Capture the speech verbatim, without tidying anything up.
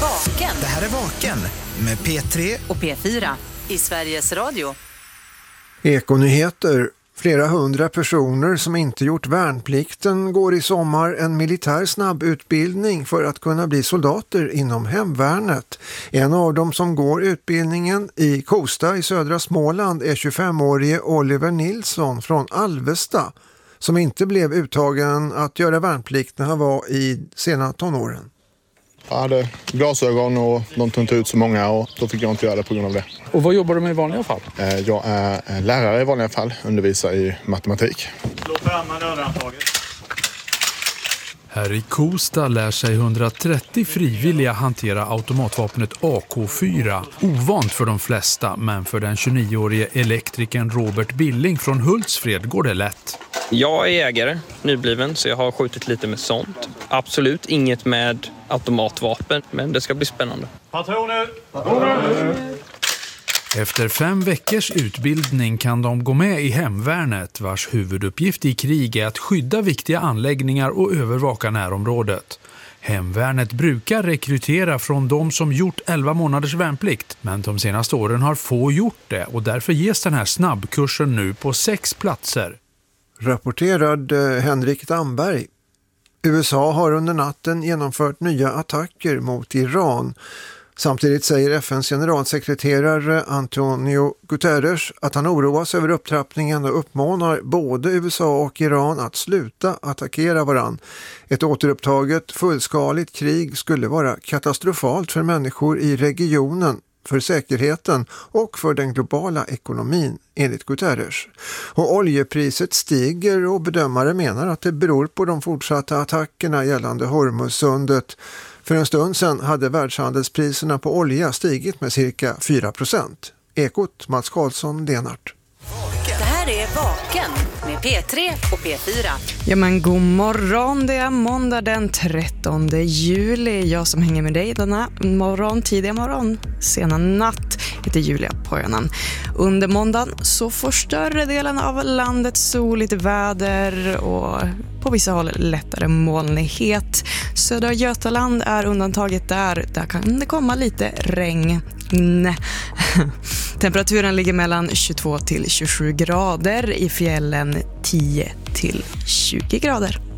Vaken. Det här är Vaken med P tre och P fyra i Sveriges Radio. Ekonyheter. Flera hundra personer som inte gjort värnplikten går i sommar en militär snabbutbildning för att kunna bli soldater inom hemvärnet. En av dem som går utbildningen i Kosta i södra Småland är tjugofemårige Oliver Nilsson från Alvesta, som inte blev uttagen att göra värnplikt när han var i sena tonåren. Jag hade glasögon och de tog inte ut så många och då fick jag inte göra det på grund av det. Och vad jobbar du med i vanliga fall? Jag är lärare i vanliga fall, undervisar i matematik. Slå fram manöverantaget. Här i Kosta lär sig hundratrettio frivilliga hantera automatvapnet A K fyra. Ovant för de flesta, men för den tjugonioårige elektrikern Robert Billing från Hultsfred går det lätt. Jag är ägare, nybliven, så jag har skjutit lite med sånt. Absolut inget med automatvapen, men det ska bli spännande. Patroner! Patroner! Efter fem veckors utbildning kan de gå med i hemvärnet, vars huvuduppgift i krig är att skydda viktiga anläggningar och övervaka närområdet. Hemvärnet brukar rekrytera från de som gjort elva månaders värnplikt, men de senaste åren har få gjort det och därför ges den här snabbkursen nu på sex platser. Rapporterad Henrik Damberg. U S A har under natten genomfört nya attacker mot Iran. Samtidigt säger F N:s generalsekreterare Antonio Guterres att han oroas över upptrappningen och uppmanar både U S A och Iran att sluta attackera varann. Ett återupptaget fullskaligt krig skulle vara katastrofalt för människor i regionen, för säkerheten och för den globala ekonomin, enligt Guterres. Och oljepriset stiger och bedömare menar att det beror på de fortsatta attackerna gällande Hormuzsundet. För en stund sedan hade världshandelspriserna på olja stigit med cirka fyra procent. Ekot, Mats Karlsson, Lenart. Det här är Vaken med P tre och P fyra. Ja men god morgon, det är måndag den trettonde juli. Jag som hänger med dig denna morgon, tidiga morgon, sena natt, heter Julia Pojanen. Under måndagen så får större delen av landet soligt väder och på vissa håll lättare molnighet. Södra Götaland är undantaget där. Där kan det komma lite regn. Nej. Temperaturen ligger mellan tjugotvå till tjugosju grader, i fjällen tio till tjugo grader.